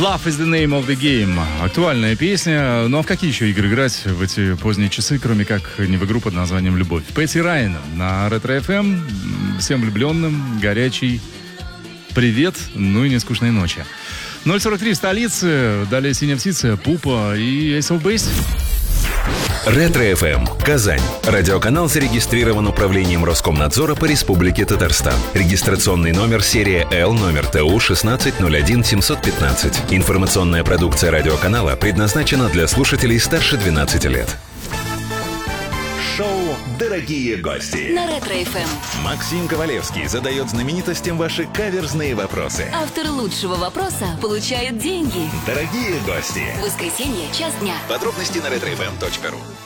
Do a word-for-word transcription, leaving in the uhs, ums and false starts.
Love is the name of the game. Актуальная песня. Ну а в какие еще игры играть в эти поздние часы, кроме как не в игру под названием «Любовь». Пэтти Райан на Ретро эф эм. Всем влюбленным, горячий привет, ну и не скучной ночи. ноль сорок три в столице, далее «Синяя птица», «Пупа» и Ace of Base. Ретро эф эм. Казань. Радиоканал зарегистрирован управлением Роскомнадзора по Республике Татарстан. Регистрационный номер серия Л, номер Т У шестнадцать ноль один семьсот пятнадцать. Информационная продукция радиоканала предназначена для слушателей старше двенадцати лет. Шоу «Дорогие гости» на Ретро эф эм. Максим Ковалевский задает знаменитостям ваши каверзные вопросы. Автор лучшего вопроса получает деньги. Дорогие гости. Воскресенье, час дня. Подробности на ретро эф эм точка ру.